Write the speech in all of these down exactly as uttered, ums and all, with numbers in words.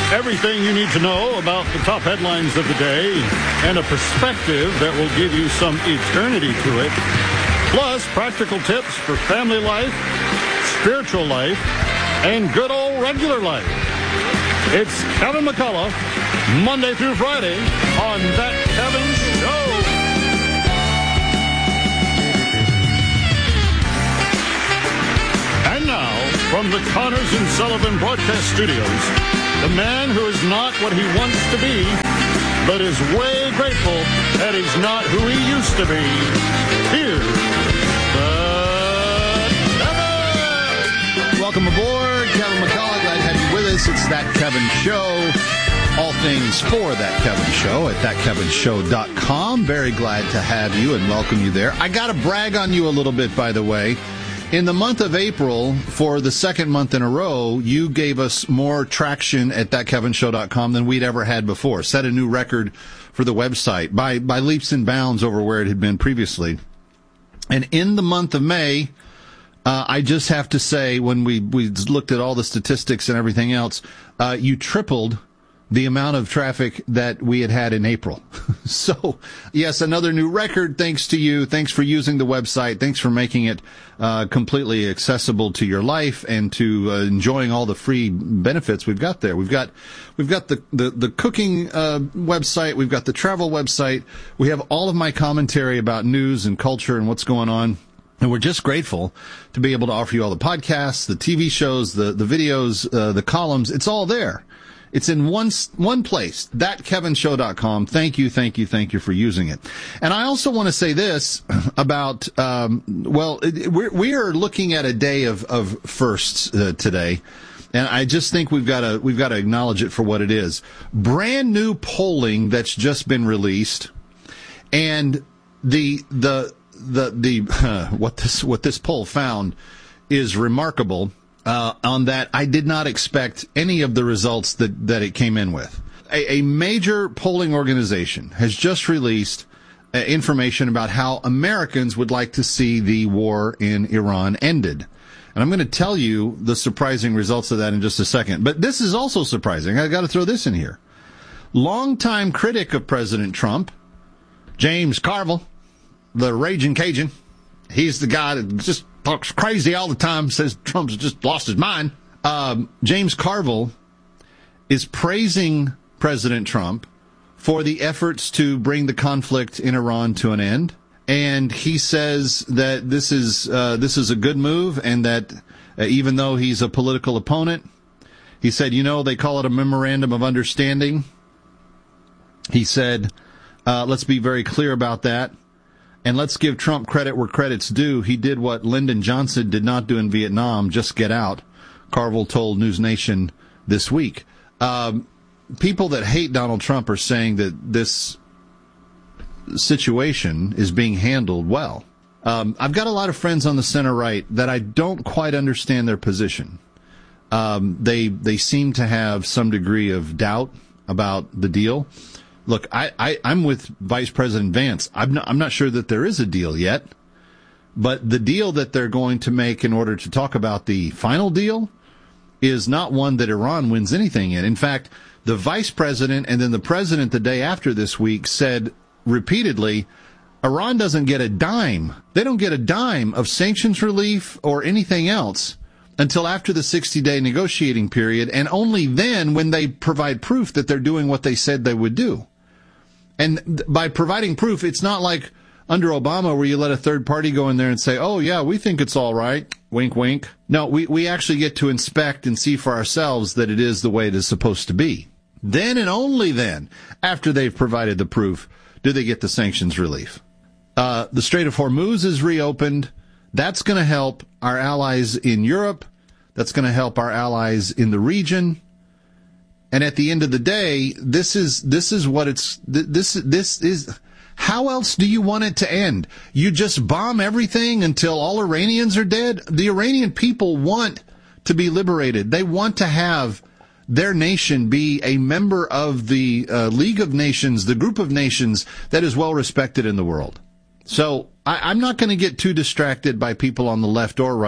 Everything you need to know about the top headlines of the day and a perspective that will give you some eternity to it. Plus, practical tips for family life, spiritual life, and good old regular life. It's Kevin McCullough, Monday through Friday on That Kevin Show. And now, from the Connors and Sullivan Broadcast Studios, the man who is not what he wants to be, but is way grateful that he's not who he used to be. Here's the Kevin! Welcome aboard, Kevin McCullough. Glad to have you with us. It's That Kevin Show. All things for That Kevin Show at that kevin show dot com. Very glad to have you and welcome you there. I got to brag on you a little bit, by the way. In the month of April, for the second month in a row, you gave us more traction at that kevin show dot com than we'd ever had before. Set a new record for the website by, by leaps and bounds over where it had been previously. And in the month of May, uh, I just have to say, when we, we looked at all the statistics and everything else, uh, you tripled the amount of traffic that we had had in April. So, yes, another new record thanks to you. Thanks for using the website. Thanks for making it uh, completely accessible to your life and to uh, enjoying all the free benefits we've got there. We've got we've got the, the, the cooking uh, website. We've got the travel website. We have all of my commentary about news and culture and what's going on. And we're just grateful to be able to offer you all the podcasts, the T V shows, the, the videos, uh, the columns. It's all there. It's in one one place, that kevin show dot com. Thank you, thank you, thank you for using it. And I also want to say this about, um, well, we're, we are looking at a day of, of firsts uh, today. And I just think we've got to we've got to acknowledge it for what it is. Brand new polling that's just been released, and the the the the uh, what this what this poll found is remarkable. Uh, on that, I did not expect any of the results that, that it came in with. A, a major polling organization has just released uh, information about how Americans would like to see the war in Iran ended. And I'm going to tell you the surprising results of that in just a second. But this is also surprising. I've got to throw this in here. Longtime critic of President Trump, James Carville, the Raging Cajun, he's the guy that just talks crazy all the time, says Trump's just lost his mind. Um, James Carville is praising President Trump for the efforts to bring the conflict in Iran to an end. And he says that this is uh, this is a good move, and that uh, even though he's a political opponent, he said, you know, they call it a memorandum of understanding. He said, uh, let's be very clear about that. And let's give Trump credit where credit's due. He did what Lyndon Johnson did not do in Vietnam, just get out, Carville told News Nation this week. Um, people that hate Donald Trump are saying that this situation is being handled well. Um, I've got a lot of friends on the center right that I don't quite understand their position. Um, they they seem to have some degree of doubt about the deal. Look, I, I, I'm with Vice President Vance. I'm not, I'm not sure that there is a deal yet, but the deal that they're going to make in order to talk about the final deal is not one that Iran wins anything in. In fact, the Vice President and then the President the day after this week said repeatedly, Iran doesn't get a dime. They don't get a dime of sanctions relief or anything else until after the sixty-day negotiating period, and only then when they provide proof that they're doing what they said they would do. And by providing proof, it's not like under Obama where you let a third party go in there and say, oh, yeah, we think it's all right. Wink, wink. No, we, we actually get to inspect and see for ourselves that it is the way it is supposed to be. Then and only then, after they've provided the proof, do they get the sanctions relief. Uh, the Strait of Hormuz is reopened. That's going to help our allies in Europe. That's going to help our allies in the region. And at the end of the day, this is this is what it's this this is. How else do you want it to end? You just bomb everything until all Iranians are dead? The Iranian people want to be liberated. They want to have their nation be a member of the uh, League of Nations, the group of nations that is well respected in the world. So I, I'm not going to get too distracted by people on the left or right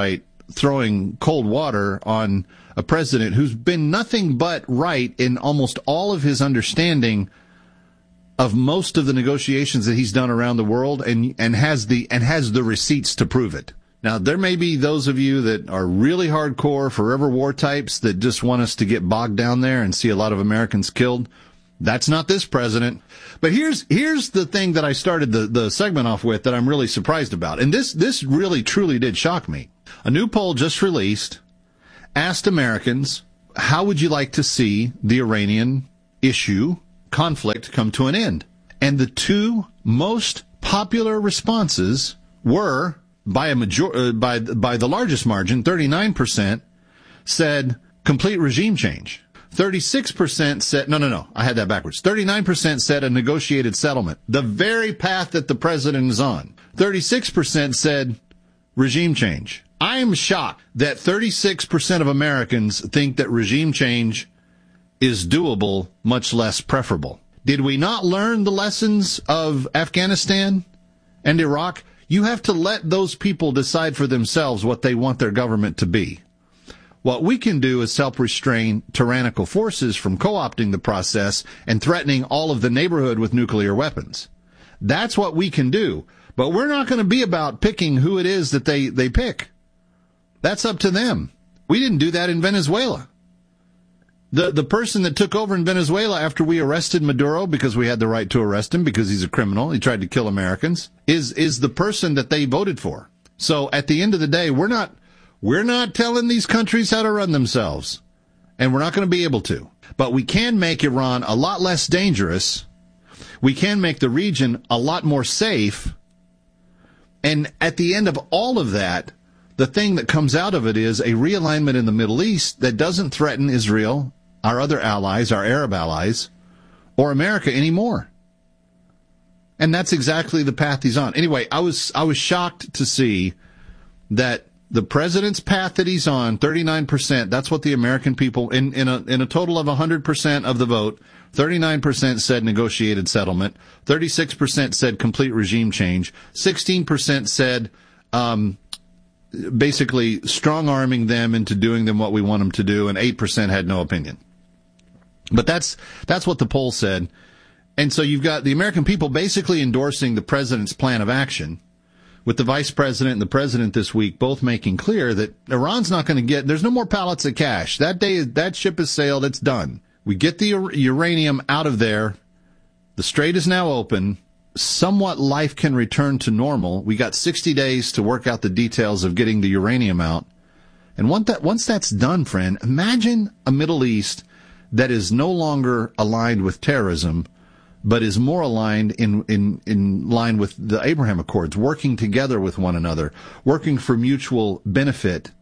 throwing cold water on a president who's been nothing but right in almost all of his understanding of most of the negotiations that he's done around the world, and and has the and has the receipts to prove it. Now, there may be those of you that are really hardcore forever war types that just want us to get bogged down there and see a lot of Americans killed. That's not this president. But here's here's the thing that I started the, the segment off with that I'm really surprised about. And this this really truly did shock me. A new poll just released asked Americans, how would you like to see the Iranian issue, conflict, come to an end? And the two most popular responses were, by a major, uh, by by the largest margin, thirty-nine percent said complete regime change. thirty-six percent said, no, no, no, I had that backwards. thirty-nine percent said a negotiated settlement, the very path that the president is on. thirty-six percent said regime change. I am shocked that thirty-six percent of Americans think that regime change is doable, much less preferable. Did we not learn the lessons of Afghanistan and Iraq? You have to let those people decide for themselves what they want their government to be. What we can do is help restrain tyrannical forces from co-opting the process and threatening all of the neighborhood with nuclear weapons. That's what we can do. But we're not going to be about picking who it is that they, they pick. That's up to them. We didn't do that in Venezuela. The the person that took over in Venezuela after we arrested Maduro, because we had the right to arrest him because he's a criminal, he tried to kill Americans, is is the person that they voted for. So at the end of the day, we're not we're not telling these countries how to run themselves, and we're not going to be able to. But we can make Iran a lot less dangerous. We can make the region a lot more safe. And at the end of all of that, the thing that comes out of it is a realignment in the Middle East that doesn't threaten Israel, our other allies, our Arab allies, or America anymore. And that's exactly the path he's on. Anyway, I was I was shocked to see that the president's path that he's on, thirty-nine percent, that's what the American people, in, in, a, in a total of one hundred percent of the vote, thirty-nine percent said negotiated settlement, thirty-six percent said complete regime change, sixteen percent said um, basically strong-arming them into doing them what we want them to do, and eight percent had no opinion. But that's that's what the poll said. And so you've got the American people basically endorsing the president's plan of action, with the vice president and the president this week both making clear that Iran's not going to get, there's no more pallets of cash. That day, that ship has sailed, it's done. We get the uranium out of there. The strait is now open. Somewhat life can return to normal. We got sixty days to work out the details of getting the uranium out. And once that, once that's done, friend, imagine a Middle East that is no longer aligned with terrorism, but is more aligned in, in, in line with the Abraham Accords, working together with one another, working for mutual benefit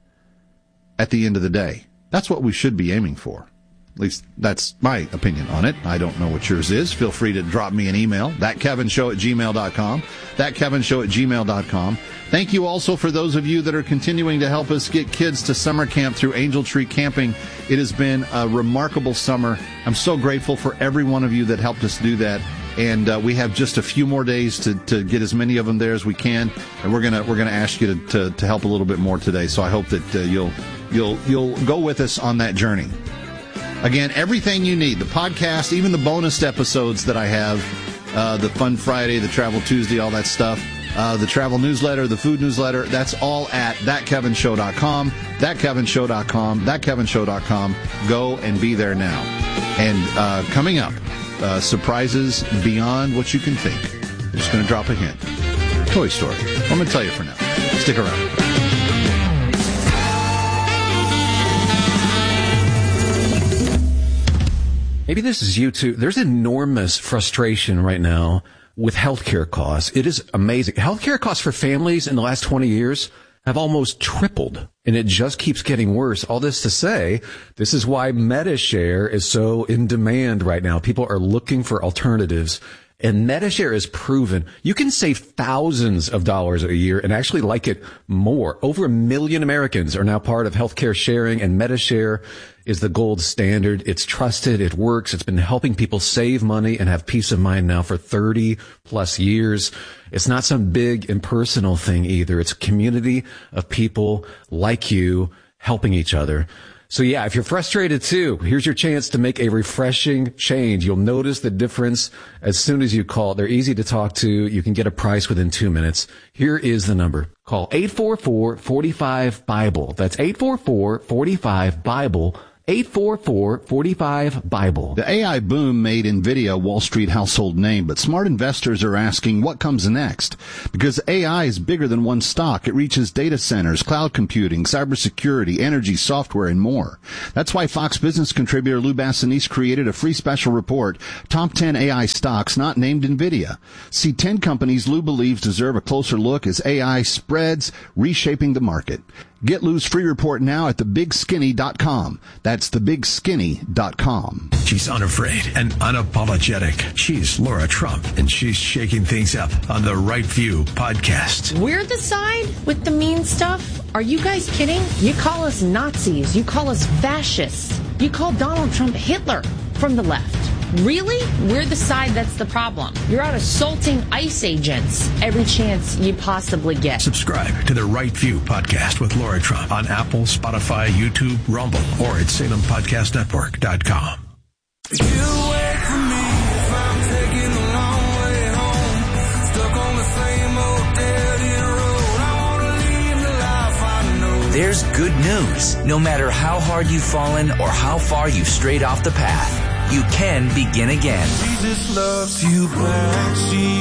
at the end of the day. That's what we should be aiming for. At least that's my opinion on it. I don't know what yours is. Feel free to drop me an email, that kevin show at gmail dot com, that kevin show at gmail dot com. Thank you also for those of you that are continuing to help us get kids to summer camp through Angel Tree Camping. It has been a remarkable summer. I'm so grateful for every one of you that helped us do that. And uh, we have just a few more days to, to get as many of them there as we can. And we're gonna we're gonna ask you to, to, to help a little bit more today. So I hope that uh, you'll you'll you'll go with us on that journey. Again, everything you need, the podcast, even the bonus episodes that I have, uh, the Fun Friday, the Travel Tuesday, all that stuff, uh, the travel newsletter, the food newsletter, that's all at that kevin show dot com, that kevin show dot com, that kevin show dot com. Go and be there now. And uh, coming up, uh, surprises beyond what you can think. I'm just going to drop a hint. Toy Story. I'm going to tell you for now. Stick around. Maybe this is you too. There's enormous frustration right now with healthcare costs. It is amazing. Healthcare costs for families in the last twenty years have almost tripled, and it just keeps getting worse. All this to say, this is why MediShare is so in demand right now. People are looking for alternatives, And Medi-Share is proven you can save thousands of dollars a year and actually like it more. Over a million Americans are now part of healthcare sharing, and Medi-Share is the gold standard. It's trusted. It works. It's been helping people save money and have peace of mind now for thirty plus years. It's not some big impersonal thing either. It's a community of people like you helping each other. So yeah, if you're frustrated too, here's your chance to make a refreshing change. You'll notice the difference as soon as you call. They're easy to talk to. You can get a price within two minutes. Here is the number. Call eight four four, four five, BIBLE. That's eight four four, four five, BIBLE. eight four four, four five, BIBLE. The A I boom made NVIDIA a Wall Street household name, but smart investors are asking what comes next. Because A I is bigger than one stock. It reaches data centers, cloud computing, cybersecurity, energy, software, and more. That's why Fox Business contributor Lou Bassanese created a free special report, Top ten A I Stocks Not Named NVIDIA. See ten companies Lou believes deserve a closer look as A I spreads, reshaping the market. Get Lou's free report now at the big skinny dot com. That's the big skinny dot com. She's unafraid and unapologetic. She's Laura Trump, and she's shaking things up on the Right View podcast. We're the side with the mean stuff? Are you guys kidding? You call us Nazis. You call us fascists. You call Donald Trump Hitler from the left. Really? We're the side that's the problem. You're out assaulting ICE agents every chance you possibly get. Subscribe to the Right View podcast with Laura Trump on Apple, Spotify, YouTube, Rumble, or at Salem Podcast Network dot com. You wait for me if I'm taking a long way home, stuck on the same old dead end road. I want to leave the life I know. There's good news. No matter how hard you've fallen or how far you've strayed off the path, you can begin again. Jesus loves you back.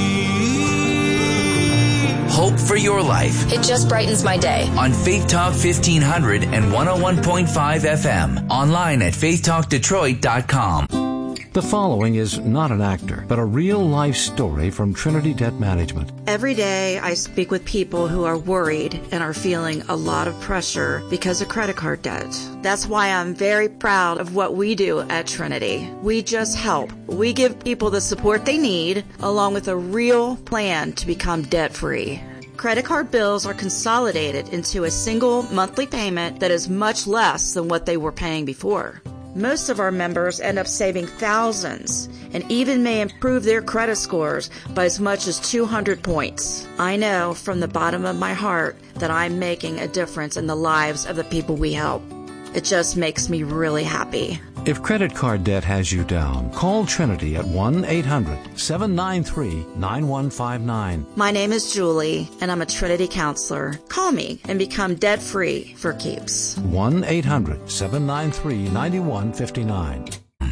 Hope for your life. It just brightens my day. On Faith Talk fifteen hundred and one oh one point five F M. Online at faith talk detroit dot com. The following is not an actor, but a real-life story from Trinity Debt Management. Every day I speak with people who are worried and are feeling a lot of pressure because of credit card debt. That's why I'm very proud of what we do at Trinity. We just help. We give people the support they need, along with a real plan to become debt-free. Credit card bills are consolidated into a single monthly payment that is much less than what they were paying before. Most of our members end up saving thousands and even may improve their credit scores by as much as two hundred points. I know from the bottom of my heart that I'm making a difference in the lives of the people we help. It just makes me really happy. If credit card debt has you down, call Trinity at one eight hundred, seven nine three, nine one five nine. My name is Julie, and I'm a Trinity counselor. Call me and become debt-free for keeps. one eight hundred, seven nine three, nine one five nine.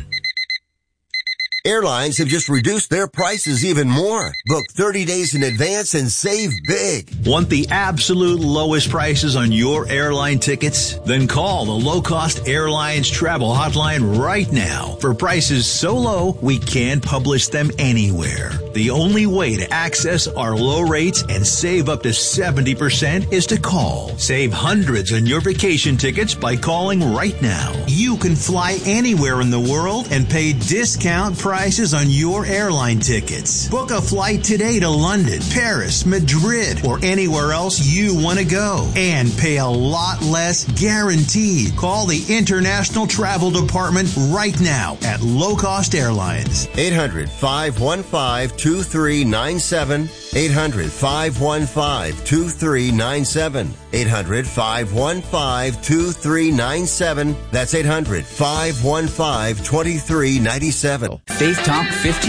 Airlines have just reduced their prices even more. Book thirty days in advance and save big. Want the absolute lowest prices on your airline tickets? Then call the Low Cost Airlines Travel Hotline right now for prices so low we can't publish them anywhere. The only way to access our low rates and save up to seventy percent is to call. Save hundreds on your vacation tickets by calling right now. You can fly anywhere in the world and pay discount prices prices on your airline tickets. Book a flight today to London, Paris, Madrid, or anywhere else you want to go. And pay a lot less guaranteed. Call the International Travel Department right now at Low Cost Airlines. eight hundred, five one five, two three nine seven. eight hundred, five one five, two three nine seven. eight hundred, five one five, two three nine seven. That's eight hundred, five one five, two three nine seven. Faith Talk fifteen